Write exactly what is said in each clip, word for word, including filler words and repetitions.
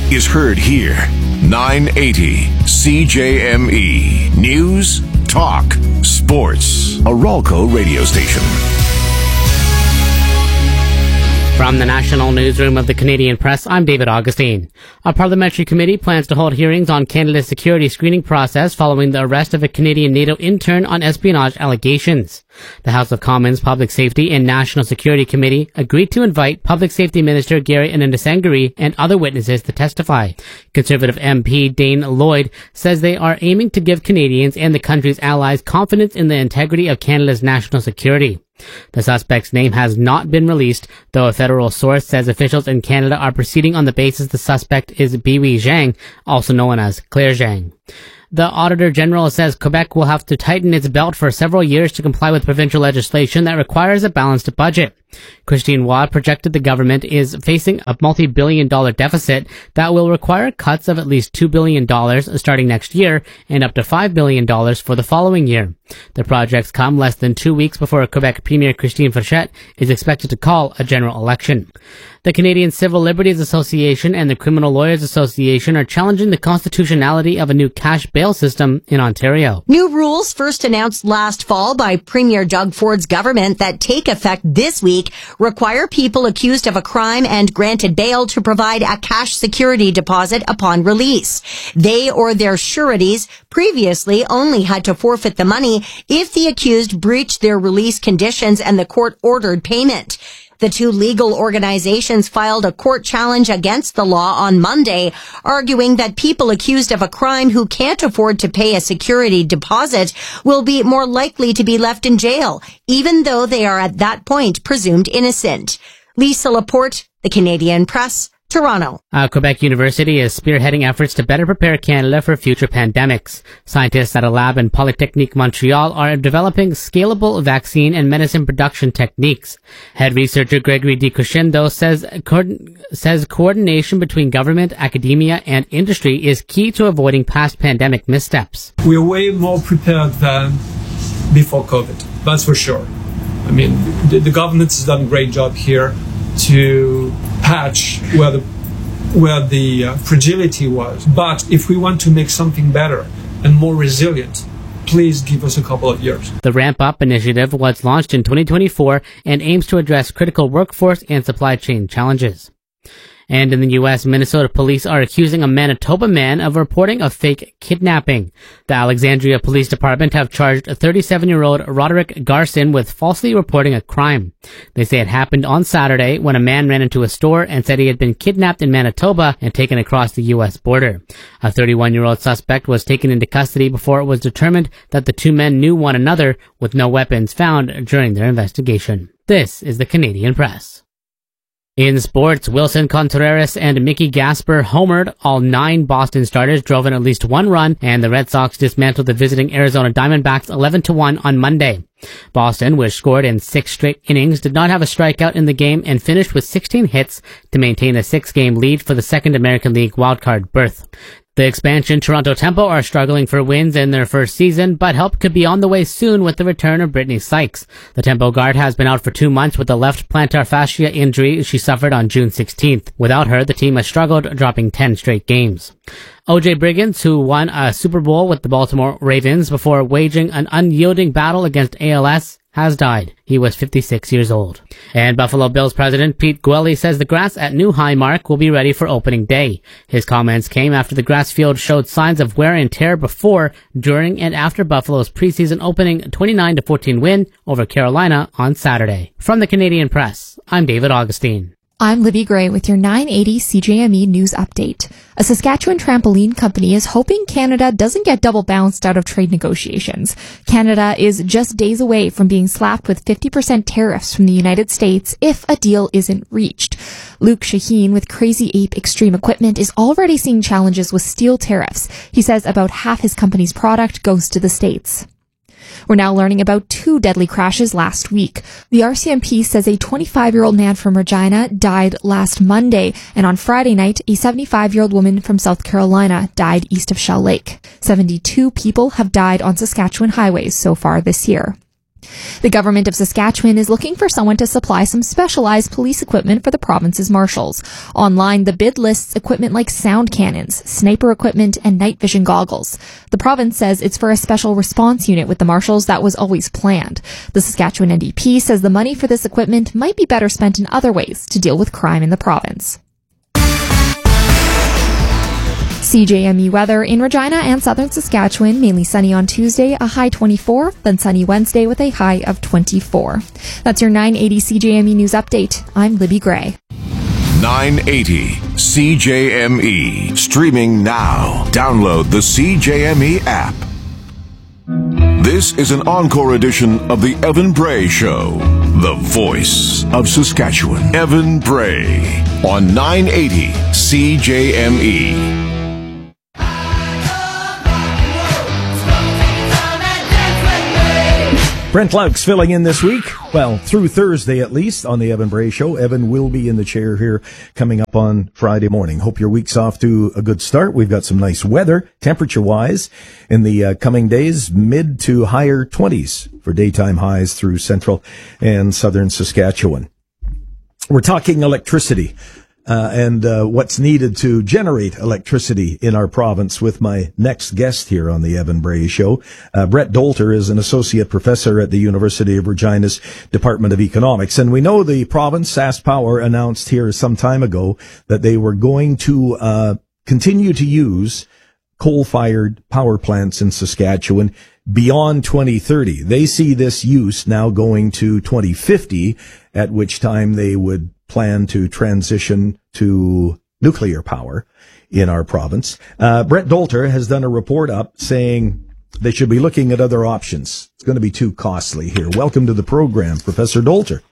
is heard here. nine eighty C J M E. News, talk, sports. A Ralco radio station. From the National Newsroom of the Canadian Press, I'm David Augustine. A parliamentary committee plans to hold hearings on Canada's security screening process following the arrest of a Canadian NATO intern on espionage allegations. The House of Commons Public Safety and National Security Committee agreed to invite Public Safety Minister Gary Anandasangari and other witnesses to testify. Conservative M P Dane Lloyd says they are aiming to give Canadians and the country's allies confidence in the integrity of Canada's national security. The suspect's name has not been released, though a federal source says officials in Canada are proceeding on the basis the suspect is Biwi Zhang, also known as Claire Zhang. The Auditor General says Quebec will have to tighten its belt for several years to comply with provincial legislation that requires a balanced budget. Christine Waugh projected the government is facing a multi-billion dollar deficit that will require cuts of at least two billion dollars starting next year and up to five billion dollars for the following year. The projects come less than two weeks before Quebec Premier Christine Fréchette is expected to call a general election. The Canadian Civil Liberties Association and the Criminal Lawyers Association are challenging the constitutionality of a new cash bail system in Ontario. New rules first announced last fall by Premier Doug Ford's government that take effect this week require people accused of a crime and granted bail to provide a cash security deposit upon release. They or their sureties previously only had to forfeit the money if the accused breached their release conditions and the court ordered payment. The two legal organizations filed a court challenge against the law on Monday, arguing that people accused of a crime who can't afford to pay a security deposit will be more likely to be left in jail, even though they are at that point presumed innocent. Lisa Laporte, The Canadian Press, Toronto. Uh, Quebec University is spearheading efforts to better prepare Canada for future pandemics. Scientists at a lab in Polytechnique Montreal are developing scalable vaccine and medicine production techniques. Head researcher Gregory DiCrescendo says, co- says coordination between government, academia, and industry is key to avoiding past pandemic missteps. We're way more prepared than before COVID, that's for sure. I mean, the, the government has done a great job here to patch where the where the uh, fragility was. But if we want to make something better and more resilient, please give us a couple of years. The Ramp Up initiative was launched in twenty twenty-four and aims to address critical workforce and supply chain challenges. And in the U S, Minnesota police are accusing a Manitoba man of reporting a fake kidnapping. The Alexandria Police Department have charged thirty-seven-year-old Roderick Garson with falsely reporting a crime. They say it happened on Saturday when a man ran into a store and said he had been kidnapped in Manitoba and taken across the U S border. A thirty-one-year-old suspect was taken into custody before it was determined that the two men knew one another, with no weapons found during their investigation. This is the Canadian Press. In sports, Wilson Contreras and Mickey Gasper homered. All nine Boston starters drove in at least one run, and the Red Sox dismantled the visiting Arizona Diamondbacks eleven to one on Monday. Boston, which scored in six straight innings, did not have a strikeout in the game and finished with sixteen hits to maintain a six-game lead for the second American League wildcard berth. The expansion Toronto Tempo are struggling for wins in their first season, but help could be on the way soon with the return of Brittany Sykes. The Tempo guard has been out for two months with a left plantar fascia injury she suffered on June sixteenth. Without her, the team has struggled, dropping ten straight games. O J Briggins, who won a Super Bowl with the Baltimore Ravens before waging an unyielding battle against A L S, has died. He was fifty-six years old. And Buffalo Bills president Pete Gwelly says the grass at New Highmark will be ready for opening day. His comments came after the grass field showed signs of wear and tear before, during, and after Buffalo's preseason opening twenty-nine to fourteen win over Carolina on Saturday. From the Canadian Press, I'm David Augustine. I'm Libby Gray with your nine eighty C J M E news update. A Saskatchewan trampoline company is hoping Canada doesn't get double bounced out of trade negotiations. Canada is just days away from being slapped with fifty percent tariffs from the United States if a deal isn't reached. Luke Shaheen with Crazy Ape Extreme Equipment is already seeing challenges with steel tariffs. He says about half his company's product goes to the States. We're now learning about two deadly crashes last week. The R C M P says a twenty-five-year-old man from Regina died last Monday, and on Friday night, a seventy-five-year-old woman from South Carolina died east of Shell Lake. seventy-two people have died on Saskatchewan highways so far this year. The government of Saskatchewan is looking for someone to supply some specialized police equipment for the province's marshals. Online, the bid lists equipment like sound cannons, sniper equipment, and night vision goggles. The province says it's for a special response unit with the marshals that was always planned. The Saskatchewan N D P says the money for this equipment might be better spent in other ways to deal with crime in the province. C J M E weather in Regina and southern Saskatchewan, mainly sunny on Tuesday, a high twenty-four, then sunny Wednesday with a high of twenty-four. That's your nine eighty C J M E News Update. I'm Libby Gray. nine eighty C J M E. Streaming now. Download the C J M E app. This is an encore edition of the Evan Bray Show. The voice of Saskatchewan. Evan Bray on nine eighty C J M E. Brent Laux filling in this week, well, through Thursday at least, on the Evan Bray Show. Evan will be in the chair here coming up on Friday morning. Hope your week's off to a good start. We've got some nice weather, temperature-wise, in the uh, coming days, mid to higher twenties for daytime highs through central and southern Saskatchewan. We're talking electricity. Uh, and uh, what's needed to generate electricity in our province with my next guest here on the Evan Bray Show. Uh, Brett Dolter is an associate professor at the University of Regina's Department of Economics. And we know the province, SaskPower, announced here some time ago that they were going to uh, continue to use coal-fired power plants in Saskatchewan beyond twenty thirty. They see this use now going to twenty fifty, at which time they would plan to transition to nuclear power in our province. Uh, Brett Dolter has done a report up saying they should be looking at other options. It's going to be too costly here. Welcome to the program, Professor Dolter.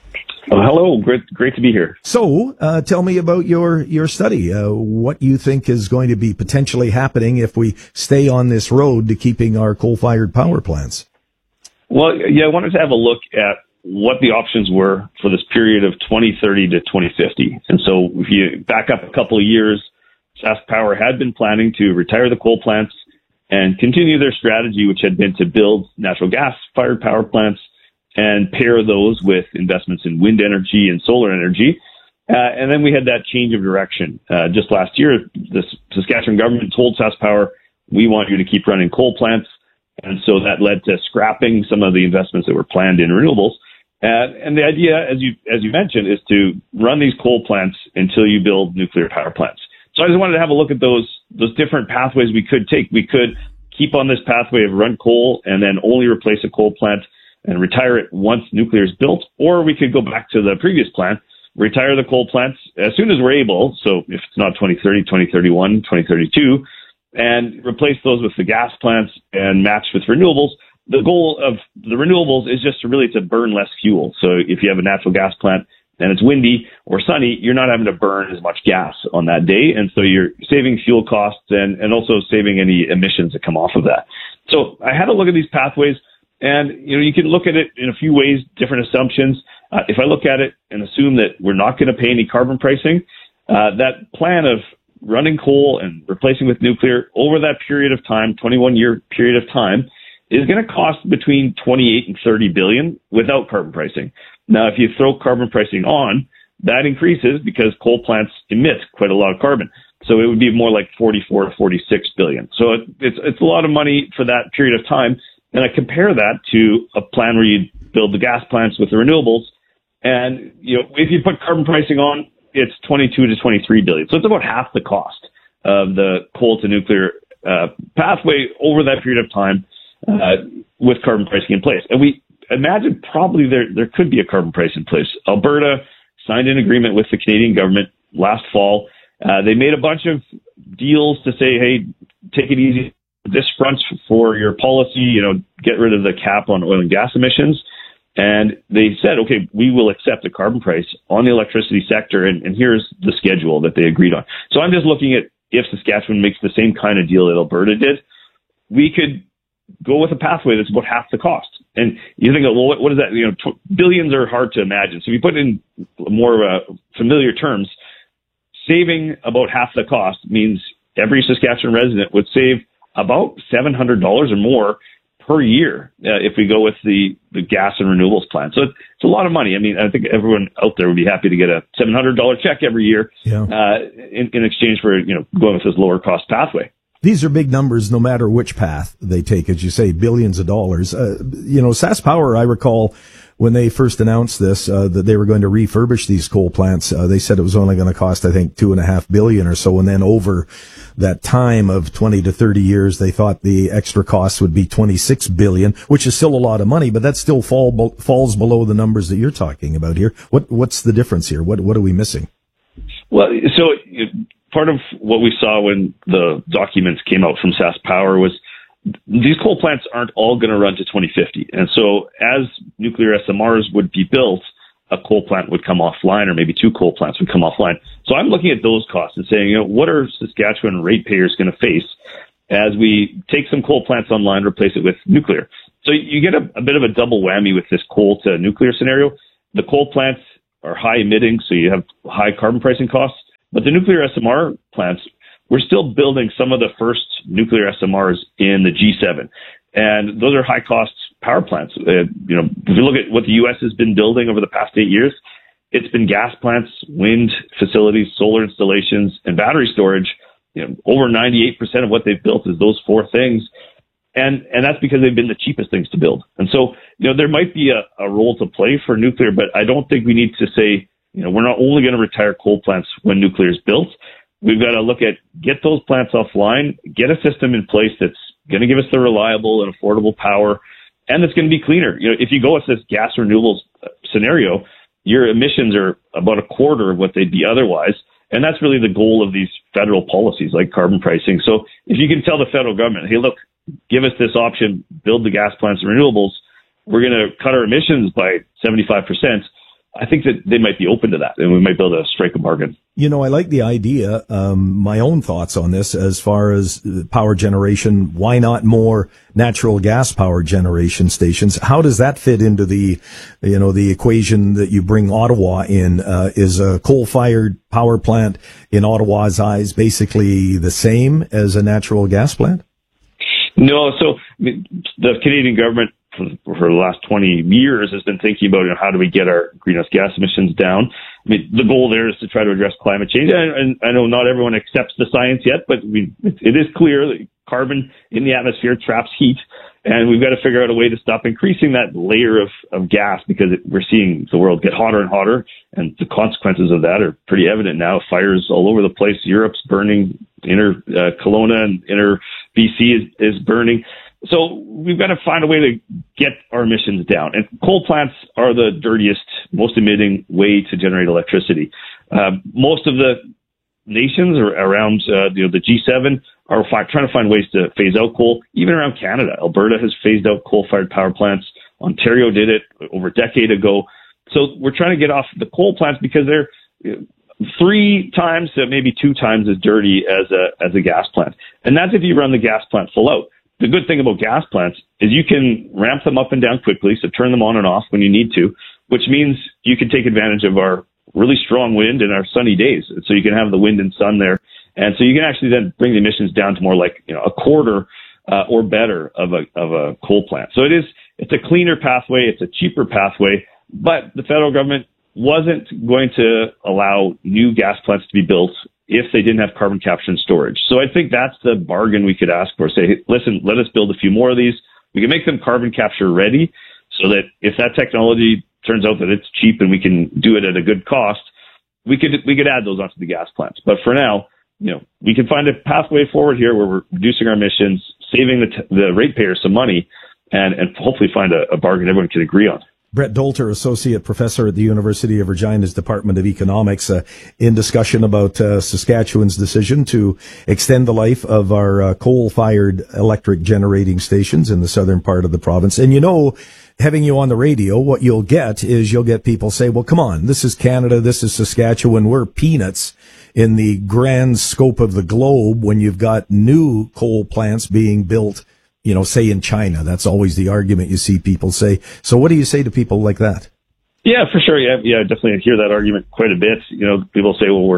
Oh, hello. Great, great to be here. So, uh, tell me about your, your study, uh, what you think is going to be potentially happening if we stay on this road to keeping our coal-fired power plants. Well, yeah, I wanted to have a look at what the options were for this period of twenty thirty to twenty fifty. And so if you back up a couple of years, SaskPower had been planning to retire the coal plants and continue their strategy, which had been to build natural gas-fired power plants and pair those with investments in wind energy and solar energy. Uh, and then we had that change of direction. Uh, just last year, the Saskatchewan government told SaskPower, we want you to keep running coal plants. And so that led to scrapping some of the investments that were planned in renewables. Uh, and the idea, as you as you mentioned, is to run these coal plants until you build nuclear power plants. So I just wanted to have a look at those those different pathways we could take. We could keep on this pathway of run coal and then only replace a coal plant and retire it once nuclear is built, or we could go back to the previous plan, retire the coal plants as soon as we're able. So if it's not twenty thirty, twenty thirty-one, twenty thirty-two, and replace those with the gas plants and match with renewables. The goal of the renewables is just to really to burn less fuel. So if you have a natural gas plant and it's windy or sunny, you're not having to burn as much gas on that day. And so you're saving fuel costs and, and also saving any emissions that come off of that. So I had a look at these pathways, and, you know, you can look at it in a few ways, different assumptions. Uh, if I look at it and assume that we're not going to pay any carbon pricing, uh, that plan of running coal and replacing with nuclear over that period of time, twenty-one year period of time, is going to cost between twenty-eight and thirty billion without carbon pricing. Now, if you throw carbon pricing on, that increases because coal plants emit quite a lot of carbon. So it would be more like forty-four to forty-six billion. So it, it's, it's a lot of money for that period of time. And I compare that to a plan where you build the gas plants with the renewables. And, you know, if you put carbon pricing on, it's twenty-two to twenty-three billion. So it's about half the cost of the coal to nuclear uh, pathway over that period of time. Uh, with carbon pricing in place. And we imagine probably there, there could be a carbon price in place. Alberta signed an agreement with the Canadian government last fall. Uh, they made a bunch of deals to say, hey, take it easy this front for your policy, you know, get rid of the cap on oil and gas emissions. And they said, okay, we will accept a carbon price on the electricity sector. And, and here's the schedule that they agreed on. So I'm just looking at if Saskatchewan makes the same kind of deal that Alberta did, we could go with a pathway that's about half the cost. And you think, well, what, what is that? You know, t- billions are hard to imagine. So if you put it in more uh, familiar terms, saving about half the cost means every Saskatchewan resident would save about seven hundred dollars or more per year uh, if we go with the, the gas and renewables plan. So it's, it's a lot of money. I mean, I think everyone out there would be happy to get a seven hundred dollars check every year yeah. uh, in, in exchange for, you know, going with this lower cost pathway. These are big numbers no matter which path they take, as you say, billions of dollars. Uh, you know, SaskPower, I recall when they first announced this, uh, that they were going to refurbish these coal plants, uh, they said it was only going to cost, I think, two and a half billion or so. And then over that time of twenty to thirty years, they thought the extra costs would be twenty-six billion, which is still a lot of money, but that still fall, falls below the numbers that you're talking about here. What, what's the difference here? What, what are we missing? Well, so it, part of what we saw when the documents came out from SaskPower was these coal plants aren't all going to run to twenty fifty. And so as nuclear S M Rs would be built, a coal plant would come offline, or maybe two coal plants would come offline. So I'm looking at those costs and saying, you know, what are Saskatchewan ratepayers going to face as we take some coal plants online, replace it with nuclear? So you get a, a bit of a double whammy with this coal to nuclear scenario. The coal plants are high emitting, so you have high carbon pricing costs. But the nuclear S M R plants, we're still building some of the first nuclear S M Rs in the G seven. And those are high cost power plants. Uh, you know, if you look at what the U S has been building over the past eight years, it's been gas plants, wind facilities, solar installations, and battery storage. You know, over ninety-eight percent of what they've built is those four things. And, and that's because they've been the cheapest things to build. And so, you know, there might be a, a role to play for nuclear, but I don't think we need to say, you know, we're not only going to retire coal plants when nuclear is built. We've got to look at, get those plants offline, get a system in place that's going to give us the reliable and affordable power, and it's going to be cleaner. You know, if you go with this gas renewables scenario, your emissions are about a quarter of what they'd be otherwise. And that's really the goal of these federal policies like carbon pricing. So if you can tell the federal government, hey, look, give us this option, build the gas plants and renewables, we're going to cut our emissions by seventy-five percent. I think that they might be open to that, and we might be able to strike a bargain. You know, I like the idea. Um, my own thoughts on this as far as power generation, why not more natural gas power generation stations? How does that fit into the, you know, the equation that you bring Ottawa in? Uh, is a coal-fired power plant in Ottawa's eyes basically the same as a natural gas plant? No. So I mean, the Canadian government for, for the last twenty years has been thinking about, you know, how do we get our greenhouse gas emissions down? I mean, the goal there is to try to address climate change. And, and I know not everyone accepts the science yet, but we, it is clear that carbon in the atmosphere traps heat, and we've got to figure out a way to stop increasing that layer of, of gas, because it, we're seeing the world get hotter and hotter, and the consequences of that are pretty evident now. Fires all over the place. Europe's burning. Inner uh, Kelowna and inner B C is, is burning. So we've got to find a way to get our emissions down. And coal plants are the dirtiest, most emitting way to generate electricity. Uh, most of the nations are around, uh, you know, the G seven are fi- trying to find ways to phase out coal. Even around Canada, Alberta has phased out coal-fired power plants. Ontario did it over a decade ago. So we're trying to get off the coal plants because they're three times to maybe two times as dirty as a as a gas plant. And that's if you run the gas plant full out. The good thing about gas plants is you can ramp them up and down quickly, so turn them on and off when you need to, which means you can take advantage of our really strong wind and our sunny days. So you can have the wind and sun there. And so you can actually then bring the emissions down to more like, you know, a quarter uh, or better of a of a coal plant. So it is it's a cleaner pathway, it's a cheaper pathway, but the federal government wasn't going to allow new gas plants to be built if they didn't have carbon capture and storage. So I think that's the bargain we could ask for. Say, hey, listen, let us build a few more of these. We can make them carbon capture ready, so that if that technology turns out that it's cheap and we can do it at a good cost, we could we could add those onto the gas plants. But for now, you know, we can find a pathway forward here where we're reducing our emissions, saving the t- the ratepayers some money, and, and hopefully find a, a bargain everyone can agree on. Brett Dolter, Associate Professor at the University of Regina's Department of Economics, uh, in discussion about uh, Saskatchewan's decision to extend the life of our uh, coal-fired electric generating stations in the southern part of the province. And you know, having you on the radio, what you'll get is you'll get people say, well, come on, this is Canada, this is Saskatchewan, we're peanuts in the grand scope of the globe when you've got new coal plants being built, you know, say in China. That's always the argument you see people say. So what do you say to people like that? Yeah, for sure. Yeah, yeah, definitely hear that argument quite a bit. You know, people say, well, we're,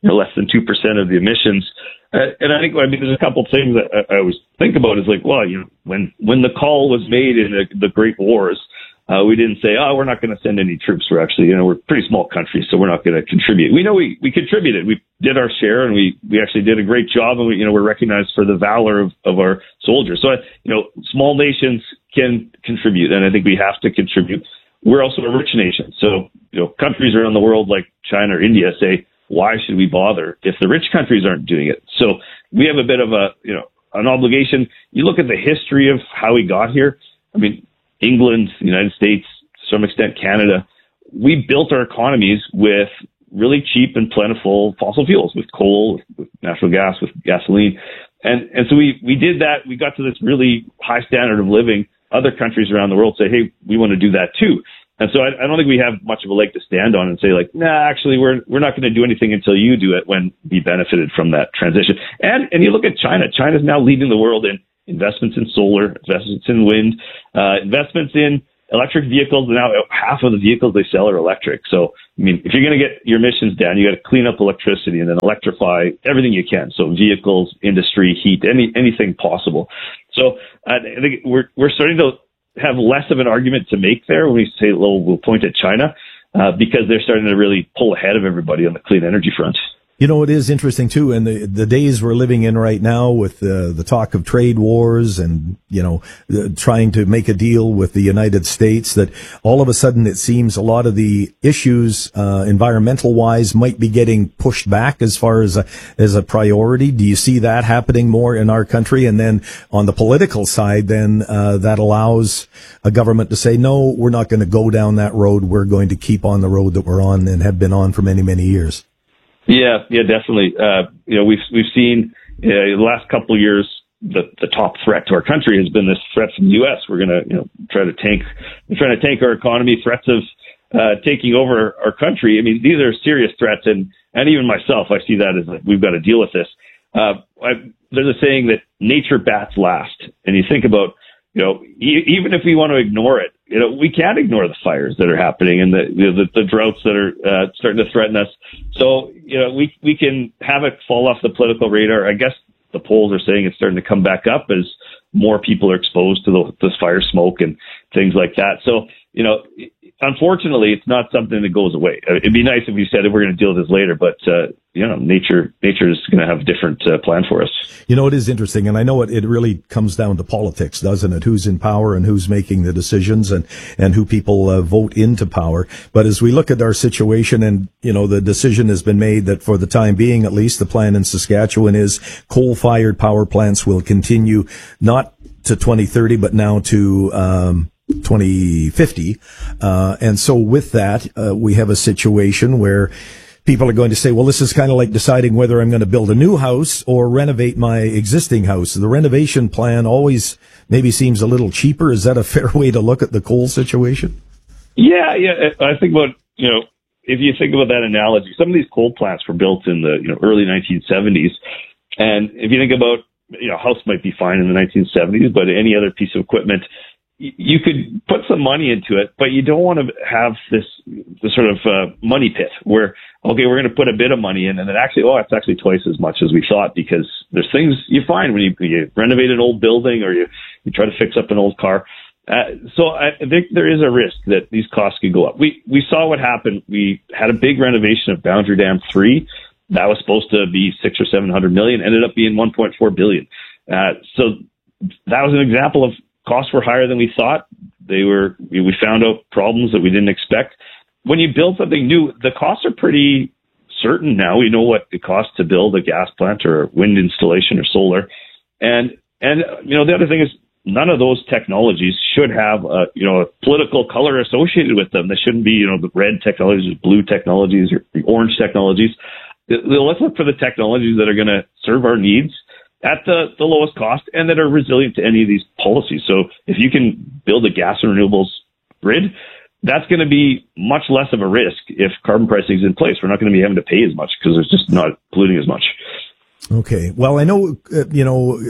you know, less than two percent of the emissions. Uh, and I think, I mean, there's a couple of things that I, I always think about is like, well, you know, when, when the call was made in the, the Great Wars, uh, we didn't say, oh, we're not going to send any troops. We're actually, you know, we're a pretty small country, so we're not going to contribute. We know we, we contributed. We did our share, and we, we actually did a great job, and we, you know, we're recognized for the valor of, of our soldiers. So, you know, small nations can contribute, and I think we have to contribute. We're also a rich nation. So, you know, countries around the world like China or India say, why should we bother if the rich countries aren't doing it? So we have a bit of a, you know, an obligation. You look at the history of how we got here. I mean, England, the United States, to some extent Canada, we built our economies with really cheap and plentiful fossil fuels, with coal, with natural gas, with gasoline. And, and so we, we did that. We got to this really high standard of living. Other countries around the world say, hey, we want to do that too. And so I, I don't think we have much of a leg to stand on and say like, nah, actually, we're we're not going to do anything until you do it, when we benefited from that transition. And and you look at China. China's now leading the world in investments in solar, investments in wind, uh, investments in electric vehicles. Now half of the vehicles they sell are electric. So, I mean, if you're going to get your emissions down, you got to clean up electricity and then electrify everything you can. So vehicles, industry, heat, any anything possible. So I think we're we're starting to have less of an argument to make there when we say, well, we'll point at China, uh, because they're starting to really pull ahead of everybody on the clean energy front. You know, it is interesting too, and the the days we're living in right now with the the talk of trade wars and, you know, the, trying to make a deal with the United States, that all of a sudden it seems a lot of the issues, uh, environmental wise, might be getting pushed back as far as a, as a priority. Do you see that happening more in our country? And then on the political side, then, uh, that allows a government to say, no, we're not going to go down that road. We're going to keep on the road that we're on and have been on for many, many years. Yeah, yeah, definitely. Uh, you know, we've we've seen uh, the last couple of years the the top threat to our country has been this threat from the U S. We're going to, you know, try to tank, we're trying to tank our economy. Threats of uh, taking over our country. I mean, these are serious threats, and and even myself, I see that as like, we've got to deal with this. Uh, I, there's a saying that nature bats last, and you think about, you know, e- even if we want to ignore it, you know, we can't ignore the fires that are happening and the you know, the, the droughts that are uh, starting to threaten us. So, you know, we we can have it fall off the political radar. I guess the polls are saying it's starting to come back up as more people are exposed to the, this fire smoke and things like that. So, you know, unfortunately, it's not something that goes away. It'd be nice if you said we're going to deal with this later, but, uh, you know, nature, nature is going to have a different uh, plan for us. You know, it is interesting, and I know it, it really comes down to politics, doesn't it? Who's in power and who's making the decisions, and, and who people uh, vote into power. But as we look at our situation, and, you know, the decision has been made that for the time being, at least, the plan in Saskatchewan is coal-fired power plants will continue not to twenty thirty, but now to, um, twenty fifty. Uh, and so with that, uh, we have a situation where people are going to say, well, this is kind of like deciding whether I'm going to build a new house or renovate my existing house. The renovation plan always maybe seems a little cheaper. Is that a fair way to look at the coal situation? Yeah, yeah. I think about, you know, if you think about that analogy, some of these coal plants were built in the, you know, early nineteen seventies. And if you think about, you know, a house might be fine in the nineteen seventies, but any other piece of equipment, you could put some money into it, but you don't want to have this, this sort of uh, money pit where, okay, we're going to put a bit of money in, and then actually, oh, it's actually twice as much as we thought, because there's things you find when you, you renovate an old building or you, you try to fix up an old car. Uh, so I think there is a risk that these costs could go up. We we saw what happened. We had a big renovation of Boundary Dam three. That was supposed to be six or seven hundred million, ended up being one point four billion. Uh, so that was an example of costs were higher than we thought. They were, we found out problems that we didn't expect. When you build something new, the costs are pretty certain now. We know what it costs to build a gas plant or a wind installation or solar. And, and, you know, the other thing is none of those technologies should have a, you know, a political color associated with them. They shouldn't be, you know, the red technologies, blue technologies, or the orange technologies. Let's look for the technologies that are going to serve our needs at the, the lowest cost and that are resilient to any of these policies. So if you can build a gas and renewables grid, that's going to be much less of a risk if carbon pricing is in place. We're not going to be having to pay as much because it's just not polluting as much. Okay. Well, I know, uh, you know,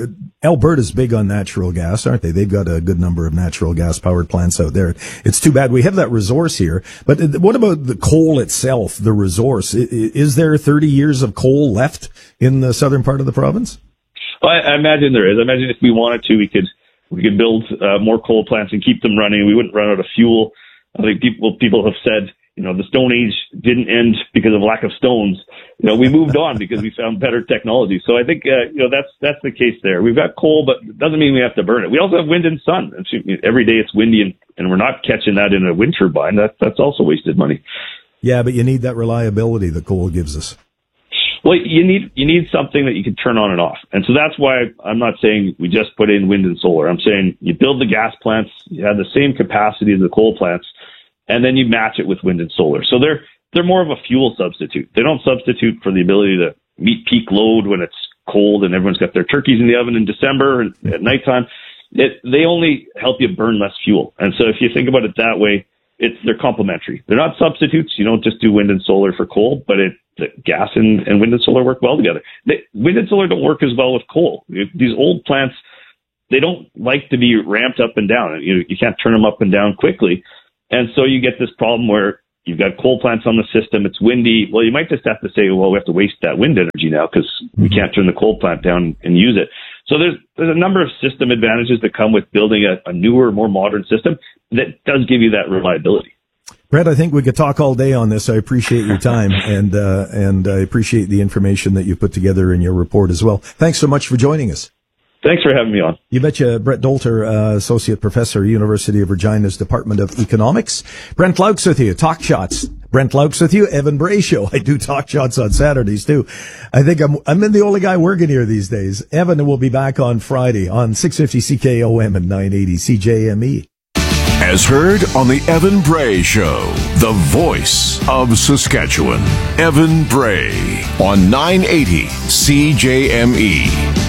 Alberta's big on natural gas, aren't they? They've got a good number of natural gas powered plants out there. It's too bad we have that resource here. But what about the coal itself, the resource? Is there thirty years of coal left in the southern part of the province? Well, I, I imagine there is. I imagine if we wanted to, we could we could build uh, more coal plants and keep them running. We wouldn't run out of fuel. I think people people have said, you know, the Stone Age didn't end because of lack of stones. You know, we moved on because we found better technology. So I think, uh, you know, that's that's the case there. We've got coal, but it doesn't mean we have to burn it. We also have wind and sun. Every day it's windy, and, and we're not catching that in a wind turbine. That, that's also wasted money. Yeah, but you need that reliability that coal gives us. Well, you need you need something that you can turn on and off. And so that's why I'm not saying we just put in wind and solar. I'm saying you build the gas plants, you have the same capacity as the coal plants, and then you match it with wind and solar. So they're they're more of a fuel substitute. They don't substitute for the ability to meet peak load when it's cold and everyone's got their turkeys in the oven in December and at nighttime. It, they only help you burn less fuel. And so if you think about it that way, it's they're complementary. They're not substitutes. You don't just do wind and solar for coal, but it the gas and, and wind and solar work well together. They, wind and solar don't work as well with coal. These old plants, they don't like to be ramped up and down. You, you can't turn them up and down quickly. And so you get this problem where you've got coal plants on the system, it's windy. Well, you might just have to say, well, we have to waste that wind energy now because we can't turn the coal plant down and use it. So there's there's a number of system advantages that come with building a, a newer, more modern system that does give you that reliability. Brett, I think we could talk all day on this. I appreciate your time, and uh, and I appreciate the information that you put together in your report as well. Thanks so much for joining us. Thanks for having me on. You betcha. Brett Dolter, uh, Associate Professor, University of Regina's Department of Economics. Brent Laux with you, Talk Shots. Brent Laux with you, Evan Bray Show. I do Talk Shots on Saturdays, too. I think I'm I'm the only guy working here these days. Evan will be back on Friday on six fifty C K O M and nine eighty C J M E. As heard on the Evan Bray Show, the voice of Saskatchewan. Evan Bray on nine eighty C J M E.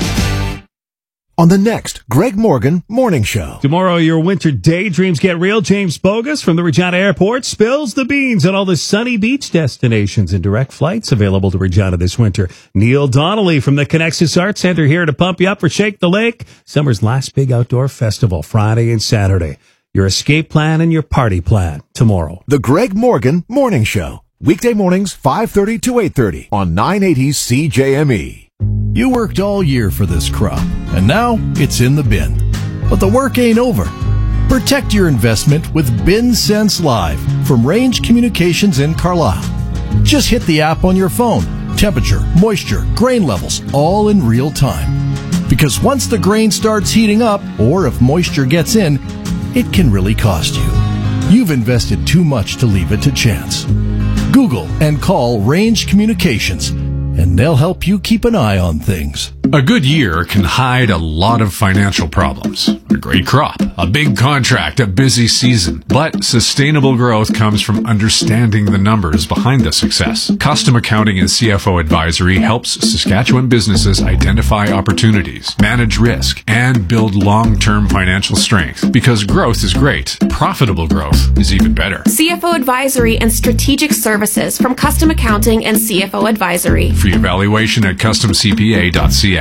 On the next Greg Morgan Morning Show. Tomorrow, your winter daydreams get real. James Bogus from the Regina Airport spills the beans on all the sunny beach destinations and direct flights available to Regina this winter. Neil Donnelly from the Connexus Arts Center here to pump you up for Shake the Lake, summer's last big outdoor festival, Friday and Saturday. Your escape plan and your party plan tomorrow. The Greg Morgan Morning Show. Weekday mornings, five thirty to eight thirty on nine eighty C J M E. You worked all year for this crop, and now it's in the bin. But the work ain't over. Protect your investment with BinSense Live from Range Communications in Carlisle. Just hit the app on your phone. Temperature, moisture, grain levels, all in real time. Because once the grain starts heating up, or if moisture gets in, it can really cost you. You've invested too much to leave it to chance. Google and call Range Communications, and they'll help you keep an eye on things. A good year can hide a lot of financial problems. A great crop, a big contract, a busy season. But sustainable growth comes from understanding the numbers behind the success. Custom Accounting and C F O Advisory helps Saskatchewan businesses identify opportunities, manage risk, and build long-term financial strength. Because growth is great, profitable growth is even better. C F O Advisory and Strategic Services from Custom Accounting and C F O Advisory. Free evaluation at custom c p a dot c a.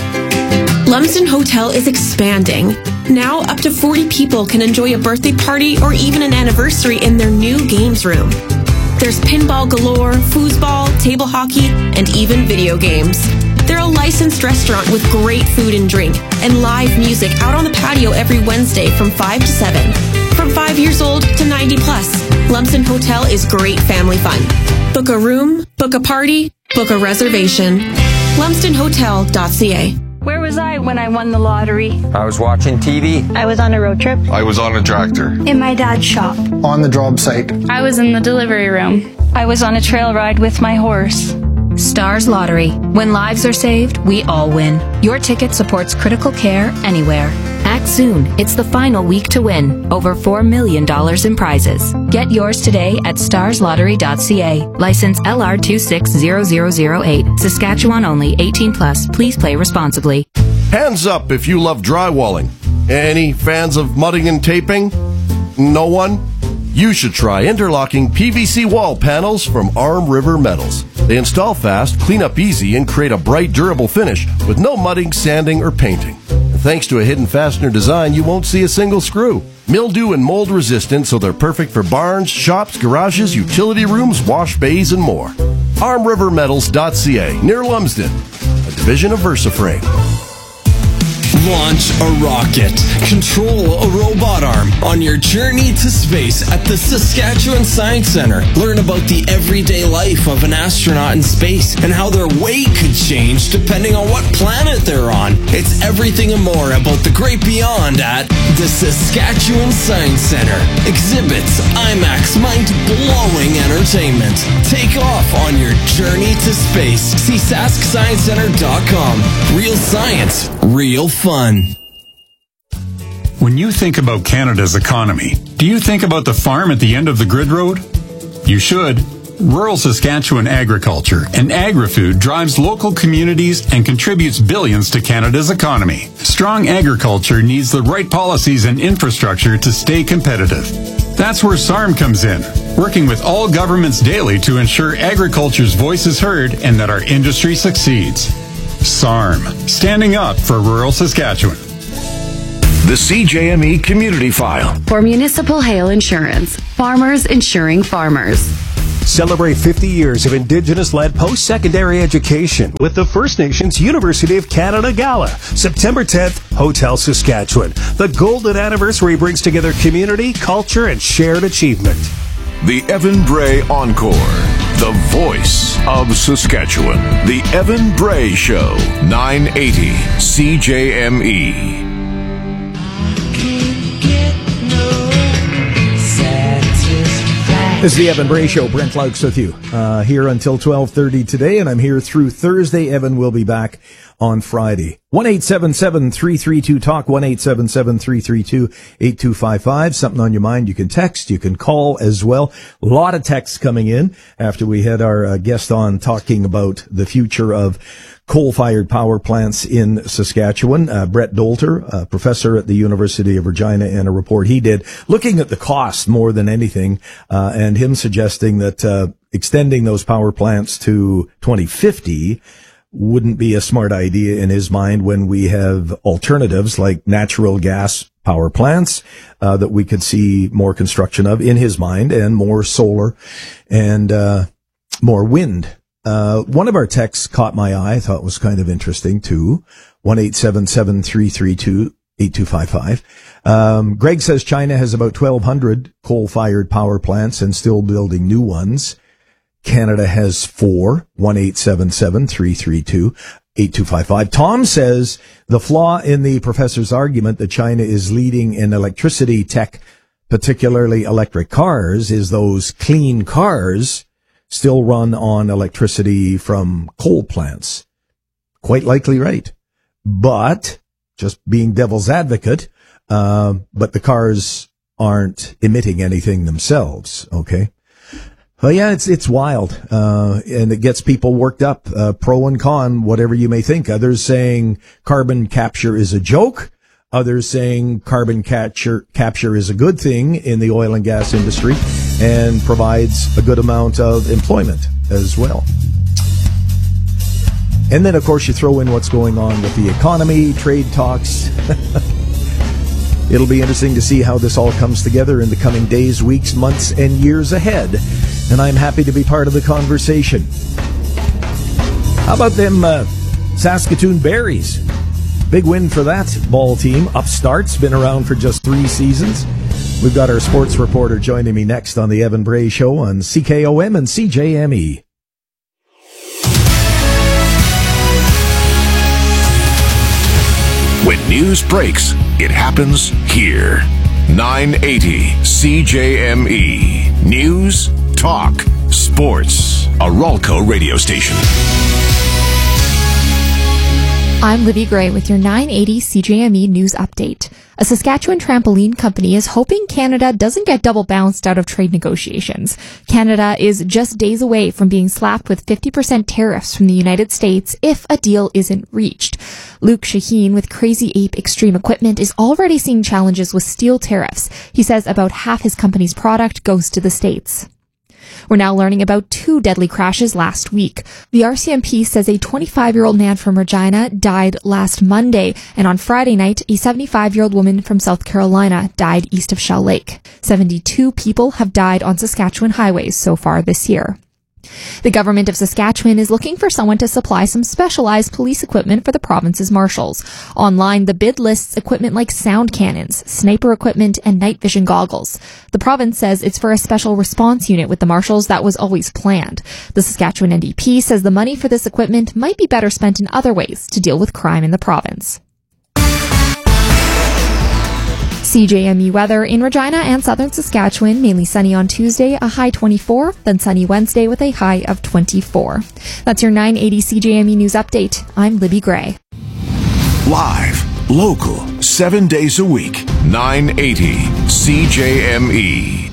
Lumsden Hotel is expanding. Now up to forty people can enjoy a birthday party or even an anniversary in their new games room. There's pinball galore, foosball, table hockey, and even video games. They're a licensed restaurant with great food and drink and live music out on the patio every Wednesday from five to seven. From five years old to ninety plus, Lumsden Hotel is great family fun. Book a room, book a party, book a reservation. lumsden hotel dot c a. Where was I when I won the lottery? I was watching T V. I was on a road trip. I was on a tractor. In my dad's shop. On the job site. I was in the delivery room. I was on a trail ride with my horse. Stars Lottery. When lives are saved, we all win. Your ticket supports critical care anywhere. Act soon. It's the final week to win. Over four million dollars in prizes. Get yours today at stars lottery dot c a. License L R two six zero zero zero eight. Saskatchewan only. eighteen plus. Please play responsibly. Hands up if you love drywalling. Any fans of mudding and taping? No one? You should try interlocking P V C wall panels from Arm River Metals. They install fast, clean up easy, and create a bright, durable finish with no mudding, sanding, or painting. Thanks to a hidden fastener design, you won't see a single screw. Mildew and mold resistant, so they're perfect for barns, shops, garages, utility rooms, wash bays, and more. arm river metals dot c a, near Lumsden, a division of VersaFrame. Launch a rocket. Control a robot arm on your journey to space at the Saskatchewan Science Centre. Learn about the everyday life of an astronaut in space and how their weight could change depending on what planet they're on. It's everything and more about the great beyond at the Saskatchewan Science Centre. Exhibits, IMAX, mind-blowing entertainment. Take off on your journey to space. See sask science center dot com. Real science, real fun. When you think about Canada's economy, do you think about the farm at the end of the grid road? You should. Rural Saskatchewan agriculture and agri-food drives local communities and contributes billions to Canada's economy. Strong agriculture needs the right policies and infrastructure to stay competitive. That's where S A R M comes in, working with all governments daily to ensure agriculture's voice is heard and that our industry succeeds. S A R M, standing up for rural Saskatchewan. The C J M E Community File. For Municipal Hail Insurance, farmers insuring farmers. Celebrate fifty years of Indigenous-led post-secondary education with the First Nations University of Canada Gala, September tenth, Hotel Saskatchewan. The golden anniversary brings together community, culture, and shared achievement. The Evan Bray Encore. The voice of Saskatchewan. The Evan Bray Show. nine eighty C J M E. This is the Evan Bray Show. Brent Laux with you uh, here until twelve thirty today, and I'm here through Thursday. Evan will be back on Friday. one eight seven seven, three three two, talk, one eight seven seven, three three two, eight two five five. Something on your mind, you can text, you can call as well. A lot of texts coming in after we had our uh, guest on talking about the future of coal-fired power plants in Saskatchewan. Uh, Brett Dolter, a professor at the University of Regina, and a report he did looking at the cost more than anything, uh, and him suggesting that uh, extending those power plants to twenty fifty wouldn't be a smart idea in his mind when we have alternatives like natural gas power plants uh, that we could see more construction of in his mind, and more solar and uh, more wind. Uh, one of our texts caught my eye. I thought it was kind of interesting too. one eight seven seven, three three two, eight two five five. Um, Greg says China has about twelve hundred coal-fired power plants and still building new ones. Canada has four. one eight seven seven, three three two, eight two five five. Tom says the flaw in the professor's argument that China is leading in electricity tech, particularly electric cars, is those clean cars still run on electricity from coal plants. Quite likely right. But, just being devil's advocate, uh, but the cars aren't emitting anything themselves, okay? Well, yeah, it's it's wild, uh, and it gets people worked up, uh, pro and con, whatever you may think. Others saying carbon capture is a joke. Others saying carbon capture capture is a good thing in the oil and gas industry and provides a good amount of employment as well. And then, of course, you throw in what's going on with the economy, trade talks. It'll be interesting to see how this all comes together in the coming days, weeks, months, and years ahead. And I'm happy to be part of the conversation. How about them uh, Saskatoon Berries? Big win for that ball team. Upstart's been around for just three seasons. We've got our sports reporter joining me next on the Evan Bray Show on C K O M and C J M E. When news breaks, it happens here. nine eighty C J M E. News, talk, sports. A Ralco radio station. I'm Libby Gray with your nine eighty C J M E news update. A Saskatchewan trampoline company is hoping Canada doesn't get double bounced out of trade negotiations. Canada is just days away from being slapped with fifty percent tariffs from the United States if a deal isn't reached. Luke Shaheen with Crazy Ape Extreme Equipment is already seeing challenges with steel tariffs. He says about half his company's product goes to the States. We're now learning about two deadly crashes last week. The R C M P says a twenty-five-year-old man from Regina died last Monday, and on Friday night, a seventy-five-year-old woman from South Carolina died east of Shell Lake. seventy-two people have died on Saskatchewan highways so far this year. The government of Saskatchewan is looking for someone to supply some specialized police equipment for the province's marshals. Online, the bid lists equipment like sound cannons, sniper equipment, and night vision goggles. The province says it's for a special response unit with the marshals that was always planned. The Saskatchewan N D P says the money for this equipment might be better spent in other ways to deal with crime in the province. C J M E weather in Regina and southern Saskatchewan, mainly sunny on Tuesday, a high twenty-four, then sunny Wednesday with a high of twenty-four. That's your nine eighty C J M E News Update. I'm Libby Gray. Live, local, seven days a week, nine eighty C J M E.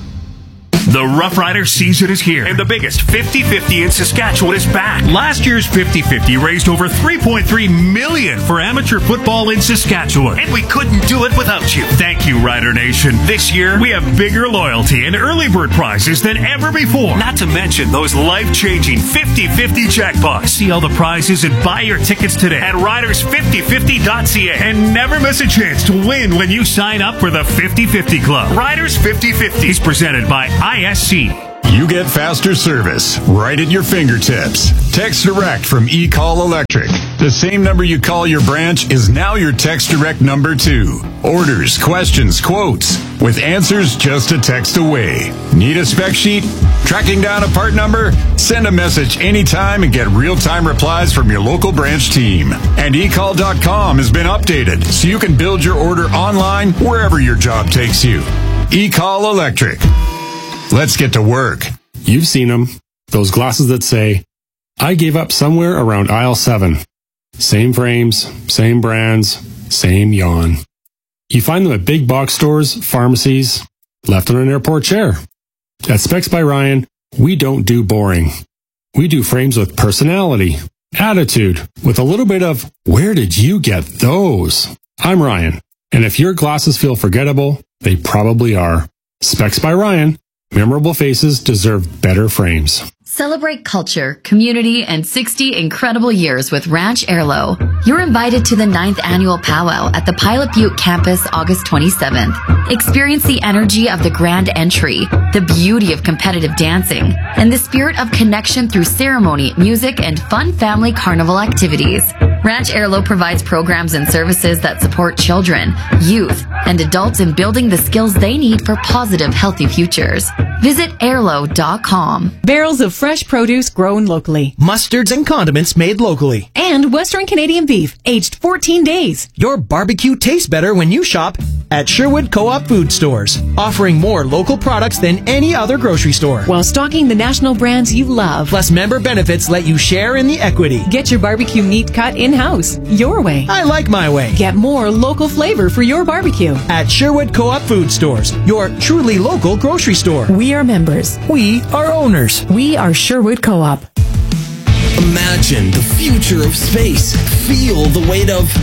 The Rough Rider season is here, and the biggest fifty fifty in Saskatchewan is back. Last year's fifty fifty raised over three point three million dollars for amateur football in Saskatchewan, and we couldn't do it without you. Thank you, Rider Nation. This year, we have bigger loyalty and early bird prizes than ever before. Not to mention those life-changing fifty fifty jackpots. See all the prizes and buy your tickets today at riders fifty fifty dot c a, and never miss a chance to win when you sign up for the fifty fifty Club. Riders fifty fifty is presented by I S C. You get faster service right at your fingertips. Text Direct from eCall Electric. The same number you call your branch is now your Text Direct number two. Orders, questions, quotes, with answers just a text away. Need a spec sheet? Tracking down a part number? Send a message anytime and get real-time replies from your local branch team. And e call dot com has been updated so you can build your order online wherever your job takes you. eCall Electric. Let's get to work. You've seen them. Those glasses that say, I gave up somewhere around aisle seven. Same frames, same brands, same yawn. You find them at big box stores, pharmacies, left on an airport chair. At Specs by Ryan, we don't do boring. We do frames with personality, attitude, with a little bit of, where did you get those? I'm Ryan, and if your glasses feel forgettable, they probably are. Specs by Ryan. Memorable faces deserve better frames. Celebrate culture, community, and sixty incredible years with Ranch Airlo. You're invited to the ninth annual powwow at the Pilot Butte campus August twenty-seventh. Experience the energy of the grand entry, the beauty of competitive dancing, and the spirit of connection through ceremony, music, and fun family carnival activities. Ranch Airlo provides programs and services that support children, youth, and adults in building the skills they need for positive, healthy futures. Visit airlo dot com. Barrels of fresh produce grown locally. Mustards and condiments made locally. And Western Canadian beef, aged fourteen days. Your barbecue tastes better when you shop at Sherwood Co-op Food Stores, offering more local products than any other grocery store. While stocking the national brands you love. Plus, member benefits let you share in the equity. Get your barbecue meat cut in-house, your way. I like my way. Get more local flavor for your barbecue. At Sherwood Co-op Food Stores, your truly local grocery store. We are members. We are owners. We are Sherwood Co-op. Imagine the future of space. Feel the weight of